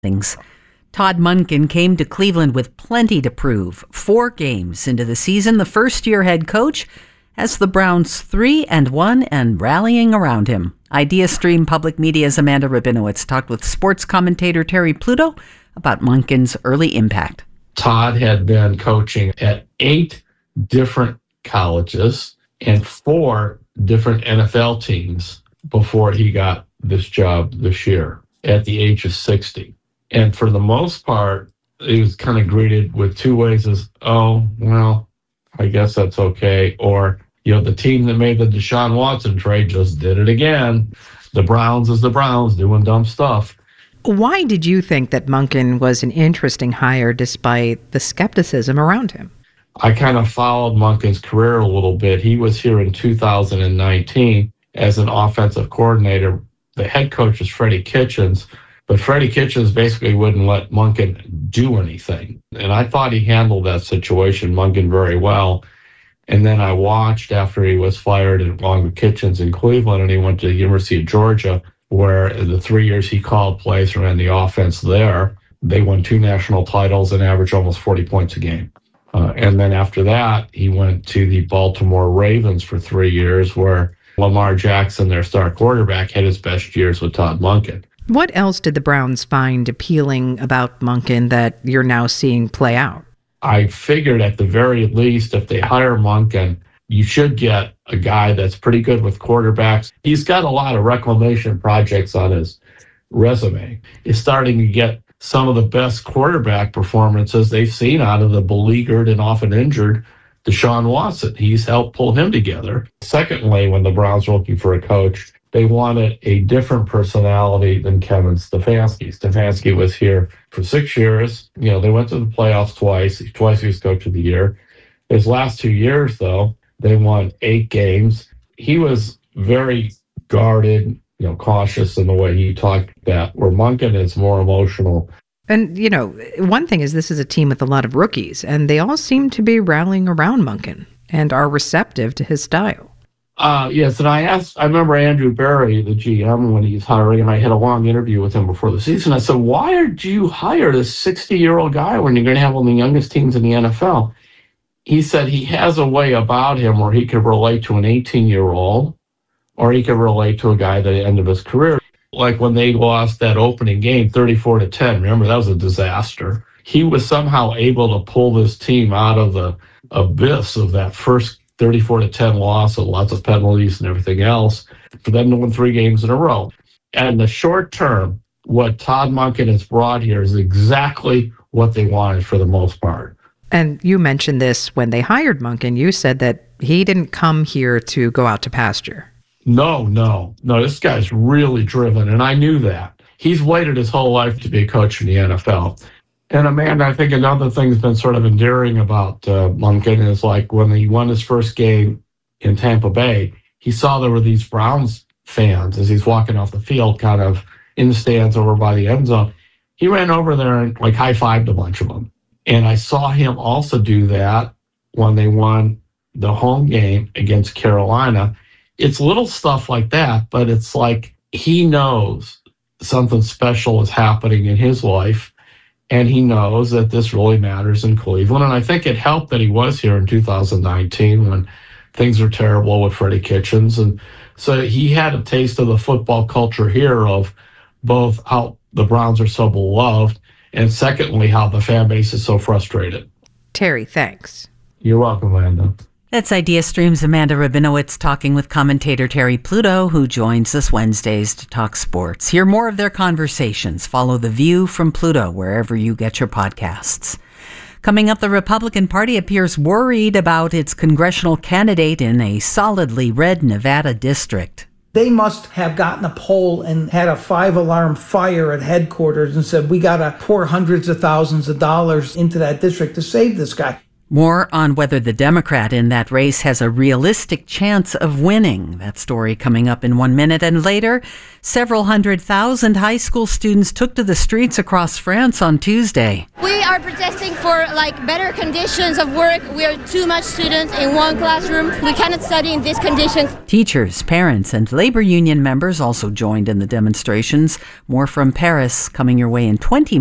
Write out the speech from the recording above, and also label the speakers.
Speaker 1: Things. Todd Monken came to Cleveland with plenty to prove. 4 games into the season, the first-year head coach has the Browns 3-1 and rallying around him. IdeaStream Public Media's Amanda Rabinowitz talked with sports commentator Terry Pluto about Monken's early impact.
Speaker 2: Todd had been coaching at 8 different colleges and 4 different NFL teams before he got this job this year at the age of 60. And for the most part, he was kind of greeted with 2 ways as, oh, well, I guess that's okay. Or, the team that made the Deshaun Watson trade just did it again. The Browns is the Browns doing dumb stuff.
Speaker 3: Why did you think that Monken was an interesting hire despite the skepticism around him?
Speaker 2: I kind of followed Monken's career a little bit. He was here in 2019 as an offensive coordinator. The head coach was Freddie Kitchens, but Freddie Kitchens basically wouldn't let Monken do anything. And I thought he handled that situation, Monken, very well. And then I watched after he was fired along with Kitchens in Cleveland, and he went to the University of Georgia, where the 3 years he called plays and ran the offense there, they won 2 national titles and averaged almost 40 points a game. And then after that, he went to the Baltimore Ravens for 3 years, where Lamar Jackson, their star quarterback, had his best years with Todd Monken.
Speaker 3: What else did the Browns find appealing about Monken that you're now seeing play out?
Speaker 2: I figured at the very least, if they hire Monken, you should get a guy that's pretty good with quarterbacks. He's got a lot of reclamation projects on his resume. He's starting to get some of the best quarterback performances they've seen out of the beleaguered and often injured Deshaun Watson. He's helped pull him together. Secondly, when the Browns were looking for a coach, they wanted a different personality than Kevin Stefanski. Stefanski was here for 6 years. They went to the playoffs twice. Twice he was coach of the year. His last 2 years, though, they won 8 games. He was very guarded, cautious in the way he talked that, where Monken is more emotional.
Speaker 3: And, one thing is this is a team with a lot of rookies, and they all seem to be rallying around Monken and are receptive to his style.
Speaker 2: Yes, and I remember Andrew Berry, the GM, when he's hiring, and I had a long interview with him before the season. I said, why did you hire this 60-year-old guy when you're going to have one of the youngest teams in the NFL? He said he has a way about him where he could relate to an 18-year-old, or he could relate to a guy at the end of his career. Like when they lost that opening game, 34-10, remember, that was a disaster. He was somehow able to pull this team out of the abyss of that first 34-10 loss with lots of penalties and everything else for them to win 3 games in a row. And in the short term, what Todd Monken has brought here is exactly what they wanted for the most part.
Speaker 3: And you mentioned this when they hired Monken. You said that he didn't come here to go out to pasture.
Speaker 2: No, this guy's really driven, and I knew that. He's waited his whole life to be a coach in the NFL. And Amanda, I think another thing that's been sort of endearing about Monken is like when he won his first game in Tampa Bay, he saw there were these Browns fans as he's walking off the field, kind of in the stands over by the end zone. He ran over there and high-fived a bunch of them. And I saw him also do that when they won the home game against Carolina. It's little stuff like that, but it's like he knows something special is happening in his life. And he knows that this really matters in Cleveland. And I think it helped that he was here in 2019 when things were terrible with Freddie Kitchens. And so he had a taste of the football culture here of both how the Browns are so beloved and secondly, how the fan base is so frustrated.
Speaker 3: Terry, thanks.
Speaker 2: You're welcome, Amanda.
Speaker 1: That's IdeaStream's Amanda Rabinowitz talking with commentator Terry Pluto, who joins us Wednesdays to talk sports. Hear more of their conversations. Follow The View from Pluto wherever you get your podcasts. Coming up, the Republican Party appears worried about its congressional candidate in a solidly red Nevada district.
Speaker 4: They must have gotten a poll and had a 5-alarm fire at headquarters and said, we got to pour hundreds of thousands of dollars into that district to save this guy.
Speaker 1: More on whether the Democrat in that race has a realistic chance of winning. That story coming up in 1 minute. And later, several 100,000 high school students took to the streets across France on Tuesday.
Speaker 5: We We are protesting for better conditions of work. We are too much students in one classroom. We cannot study in these conditions.
Speaker 1: Teachers, parents, and labor union members also joined in the demonstrations. More from Paris coming your way in 20